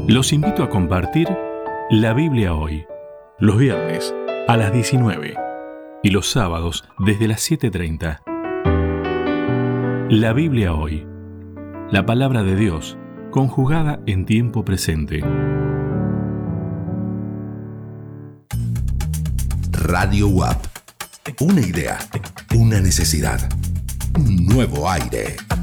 Los invito a compartir la Biblia hoy, los viernes a las 19 y los sábados desde las 7:30. La Biblia hoy, la palabra de Dios conjugada en tiempo presente. Radio UAP. Una idea, una necesidad, un nuevo aire.